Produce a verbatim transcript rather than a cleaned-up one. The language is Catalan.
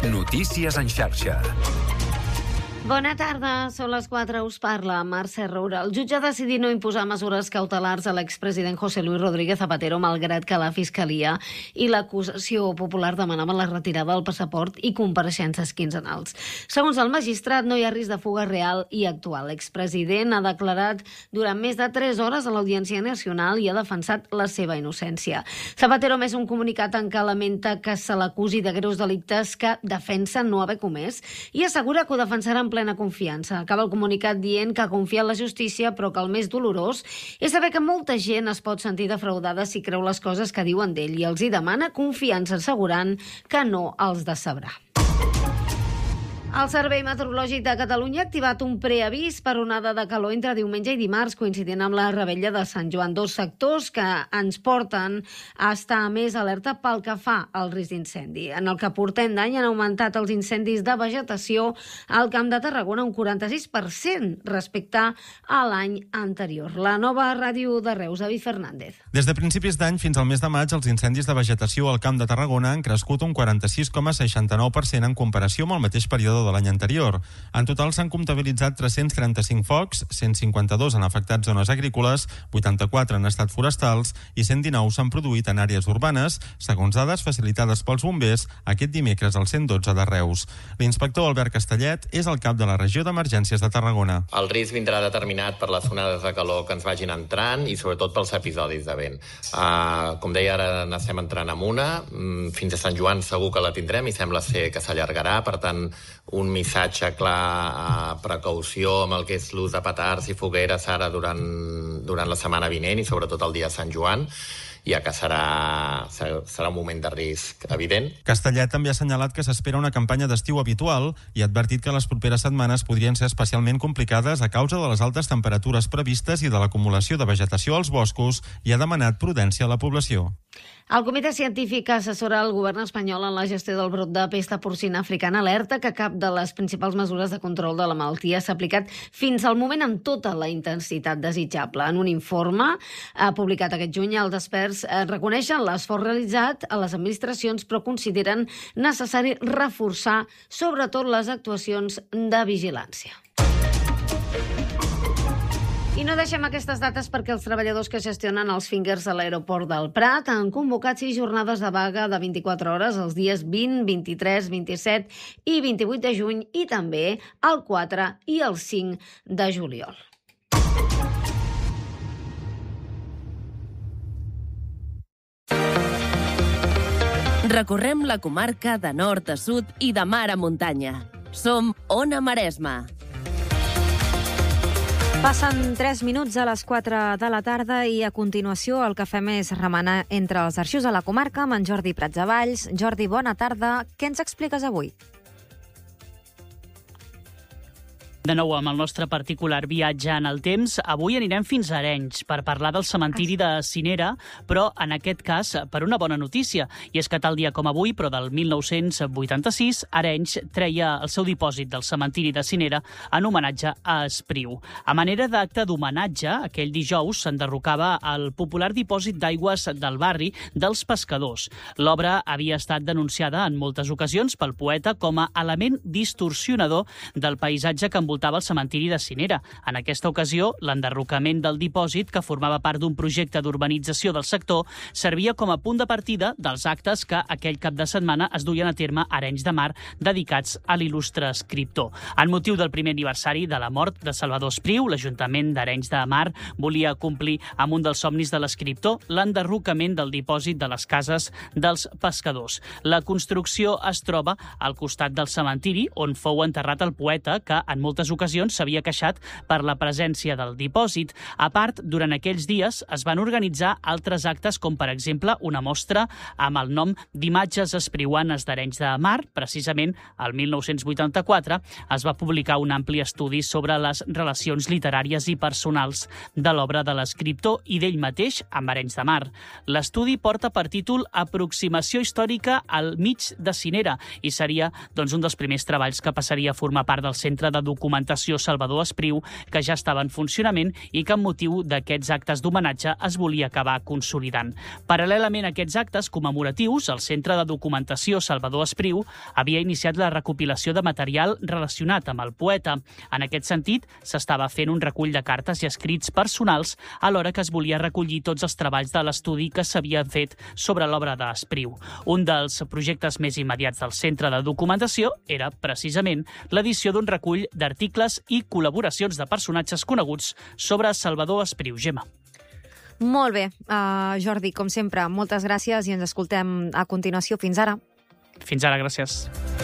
Notícies en xarxa. Bona tarda, són les quatre, us parla Mercè Roura. El jutge ha decidit no imposar mesures cautelars a l'expresident José Luis Rodríguez Zapatero, malgrat que la Fiscalia i l'acusació popular demanaven la retirada del passaport i compareixences quinzenals. Segons el magistrat, no hi ha risc de fuga real i actual. L'expresident ha declarat durant més de tres hores a l'Audiència Nacional i ha defensat la seva innocència. Zapatero, més un comunicat en què lamenta que se l'acusi de greus delictes que defensa no haver comès i assegura que ho defensarà en plena confiança. Acaba el comunicat dient que confia en la justícia, però que el més dolorós és saber que molta gent es pot sentir defraudada si creu les coses que diuen d'ell i els hi demana confiança, assegurant que no els decebrà. El Servei Meteorològic de Catalunya ha activat un preavís per onada de calor entre diumenge i dimarts, coincidint amb la revetlla de Sant Joan. Dos sectors que ens porten a estar més alerta pel que fa al risc d'incendi. En el que portem d'any han augmentat els incendis de vegetació al Camp de Tarragona un quaranta-sis per cent respecte a l'any anterior. La nova ràdio de Reus, David Fernández. Des de principis d'any fins al mes de maig, els incendis de vegetació al Camp de Tarragona han crescut un quaranta-sis coma seixanta-nou per cent en comparació amb el mateix període de l'any anterior. En total s'han comptabilitzat tres-cents trenta-cinc focs, cent cinquanta-dos han afectat zones agrícoles, vuitanta-quatre han estat forestals i cent dinou s'han produït en àrees urbanes, segons dades facilitades pels bombers aquest dimecres al cent dotze de Reus. L'inspector Albert Castellet és el cap de la regió d'emergències de Tarragona. El risc vindrà determinat per les onades de calor que ens vagin entrant i sobretot pels episodis de vent. Uh, com deia, ara n'estem entrant amb una. Fins a Sant Joan segur que la tindrem i sembla ser que s'allargarà, per tant, un missatge clar a precaució amb el que és l'ús de petards i fogueres ara durant, durant la setmana vinent i sobretot el dia de Sant Joan, ja que serà, serà un moment de risc evident. Castellet també ha assenyalat que s'espera una campanya d'estiu habitual i ha advertit que les properes setmanes podrien ser especialment complicades a causa de les altes temperatures previstes i de l'acumulació de vegetació als boscos i ha demanat prudència a la població. El comitè científic que assessora el govern espanyol en la gestió del brot de pesta porcina africana alerta que cap de les principals mesures de control de la malaltia s'ha aplicat fins al moment amb tota la intensitat desitjable. En un informe eh, publicat aquest juny, els experts eh, reconeixen l'esforç realitzat a les administracions, però consideren necessari reforçar sobretot les actuacions de vigilància. I no deixem aquestes dates perquè els treballadors que gestionen els fingers a l'aeroport del Prat han convocat sis jornades de vaga de vint-i-quatre hores els dies vint, vint-i-tres, vint-i-set i vint-i-vuit de juny i també el quatre i el cinc de juliol. Recorrem la comarca de nord a sud i de mar a muntanya. Som Ona Maresma. Passen tres minuts a les quatre de la tarda i a continuació el que fem és remenar entre els arxius a la comarca amb en Jordi Pratsavalls. Jordi, bona tarda. Què ens expliques avui? De nou, amb el nostre particular viatge en el temps, avui anirem fins a Arenys per parlar del cementiri de Sinera, però en aquest cas per una bona notícia. I és que tal dia com avui, però del mil nou-cents vuitanta-sis, Arenys treia el seu dipòsit del cementiri de Sinera en homenatge a Espriu. A manera d'acte d'homenatge, aquell dijous s'enderrocava el popular dipòsit d'aigües del barri dels pescadors. L'obra havia estat denunciada en moltes ocasions pel poeta com a element distorsionador del paisatge que envoltava envoltava el cementiri de Sinera. En aquesta ocasió, l'enderrocament del dipòsit, que formava part d'un projecte d'urbanització del sector, servia com a punt de partida dels actes que aquell cap de setmana es duien a terme a Arenys de Mar, dedicats a l'il·lustre escriptor. En motiu del primer aniversari de la mort de Salvador Espriu, l'Ajuntament d'Arenys de Mar volia complir amb un dels somnis de l'escriptor, l'enderrocament del dipòsit de les cases dels pescadors. La construcció es troba al costat del cementiri, on fou enterrat el poeta, que en moltes ocasions s'havia queixat per la presència del dipòsit. A part, durant aquells dies es van organitzar altres actes, com per exemple una mostra amb el nom d'Imatges espriuanes d'Arenys de Mar. Precisament, el mil nou-cents vuitanta-quatre es va publicar un ampli estudi sobre les relacions literàries i personals de l'obra de l'escriptor i d'ell mateix amb Arenys de Mar. L'estudi porta per títol Aproximació històrica al mig de Sinera i seria doncs, un dels primers treballs que passaria a formar part del Centre de Documentació documentació Salvador Espriu, que ja estava en funcionament i que amb motiu d'aquests actes d'homenatge es volia acabar consolidant. Paral·lelament a aquests actes commemoratius, el Centre de Documentació Salvador Espriu havia iniciat la recopilació de material relacionat amb el poeta. En aquest sentit, s'estava fent un recull de cartes i escrits personals alhora que es volia recollir tots els treballs de l'estudi que s'havia fet sobre l'obra d'Espriu. Un dels projectes més immediats del Centre de Documentació era, precisament, l'edició d'un recull d'articles i col·laboracions de personatges coneguts sobre Salvador Espriu. Gemma. Molt bé, uh, Jordi, com sempre, moltes gràcies i ens escoltem a continuació. Fins ara. Fins ara, gràcies.